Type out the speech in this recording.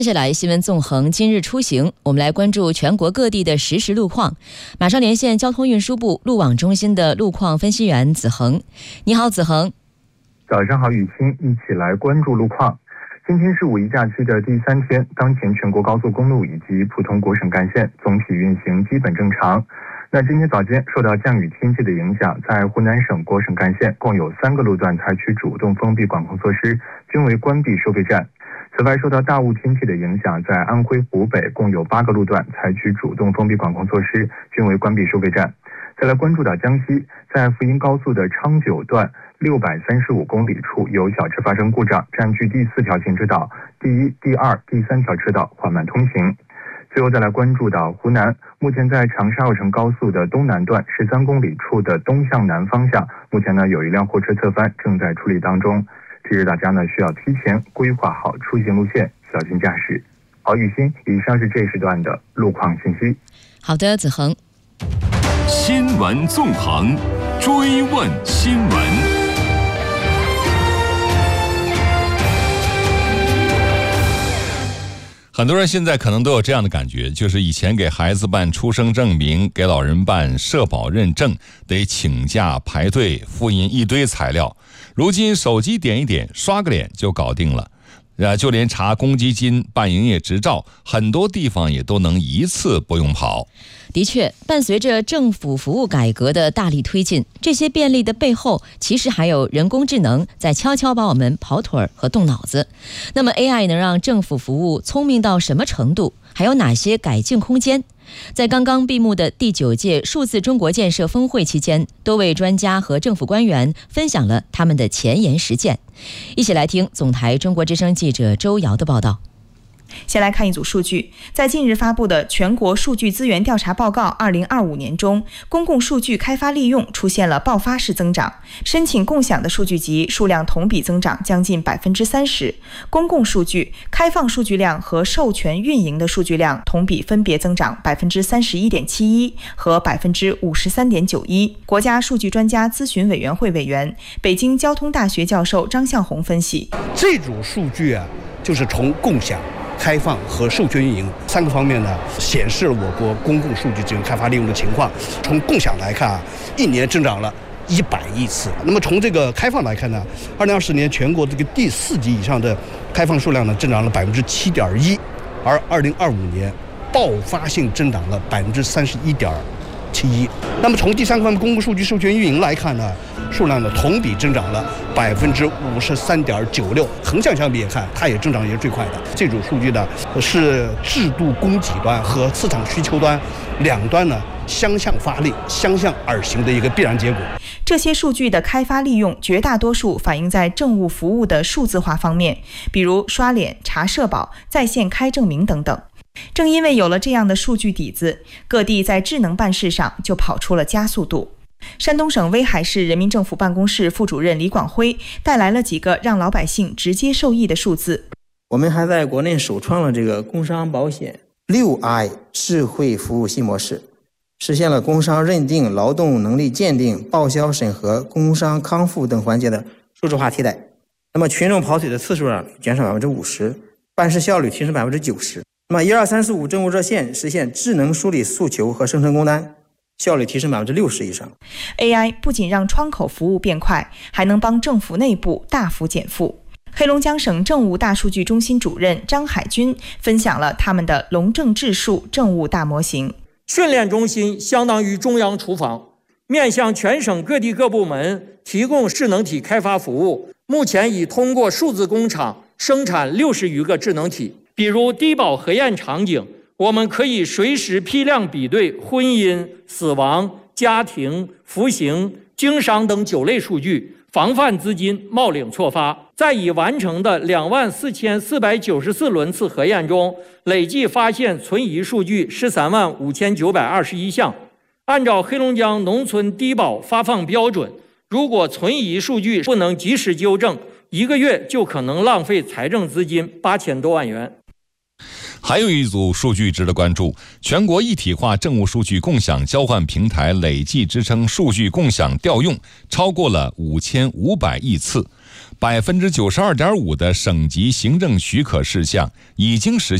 接下来新闻纵横今日出行，我们来关注全国各地的实时路况。马上连线交通运输部路网中心的路况分析员子恒。你好，子恒。 早上好，雨欣，一起来关注路况。今天是五一假期的第3天，当前全国高速公路以及普通国省干线总体运行基本正常。那今天早间受到降雨天气的影响，在湖南省国省干线共有3个路段采取主动封闭管控措施，均为关闭收费站。此外，受到大雾天气的影响，在安徽、湖北共有8个路段采取主动封闭管控措施，均为关闭收费站。再来关注到江西，在福音高速的昌九段635公里处有小车发生故障，占据第4条行车道，第1、第2、第3条车道缓慢通行。最后再来关注到湖南，目前在长沙绕城高速的东南段13公里处的东向南方向，目前有一辆货车侧翻，正在处理当中。提示大家需要提前规划好出行路线，小心驾驶。好，雨欣，以上是这时段的路况信息。 好的，子恒。 新闻纵横，追问新闻。 很多人现在可能都有这样的感觉，就是以前给孩子办出生证明，给老人办社保认证，得请假排队复印一堆材料，如今手机点一点，刷个脸就搞定了。就连查公积金、办营业执照，很多地方也都能一次不用跑。 的确，伴随着政府服务改革的大力推进，这些便利的背后，其实还有人工智能在悄悄帮我们跑腿和动脑子。那么 AI 能让政府服务聪明到什么程度？还有哪些改进空间？在刚刚闭幕的第9届数字中国建设峰会期间，多位专家和政府官员分享了他们的前沿实践。一起来听总台中国之声记者周瑶的报道。 先来看一组数据，在近日发布的全国数据资源调查报告2025年中，公共数据开发利用出现了爆发式增长，申请共享的数据集数量同比增长将近30%，公共数据、开放数据量和授权运营的数据量同比分别增长31.71%和53.91%。国家数据专家咨询委员会委员、北京交通大学教授张向红分析， 这组数据就是从共享、开放和授权运营3个方面显示了我国公共数据资源开发利用的情况。从共享来看一年增长了100亿次。那么从这个开放来看2020年全国这个第4级以上的开放数量增长了7.1%，而2025年爆发性增长了31.71%。那么从第3个方面公共数据授权运营来看数量同比增长了53.96%，横向相比也看，它也增长也是最快的。这组数据是制度供给端和市场需求端两端相向发力、相向而行的一个必然结果。 这些数据的开发利用，绝大多数反映在政务服务的数字化方面，比如刷脸、查社保、在线开证明等等。正因为有了这样的数据底子，各地在智能办事上就跑出了加速度。山东省威海市人民政府办公室副主任李广辉带来了几个让老百姓直接受益的数字。 我们还在国内首创了这个工商保险6i 智慧服务新模式，实现了工伤认定、劳动能力鉴定、报销审核、工伤康复等环节的数字化替代。那么群众跑腿的次数减少50%，办事效率提升90%。那么12345政务热线实现智能梳理诉求和生成工单，效率提升60%以上。 AI 不仅让窗口服务变快，还能帮政府内部大幅减负。黑龙江省政务大数据中心主任张海军分享了他们的龙政智数政务大模型。 训练中心相当于中央厨房，面向全省各地各部门提供智能体开发服务。目前已通过数字工厂生产60余个智能体。比如低保核验场景，我们可以随时批量比对婚姻、死亡、家庭、服刑、经商等9类数据，防范资金冒领错发。在已完成的24494轮次核验中，累计发现存疑数据135921项。按照黑龙江农村低保发放标准，如果存疑数据不能及时纠正，1个月就可能浪费财政资金8000多万元。 还有一组数据值得关注，全国一体化政务数据共享交换平台累计支撑数据共享调用超过了5500亿次。 92.5%的省级行政许可事项已经实现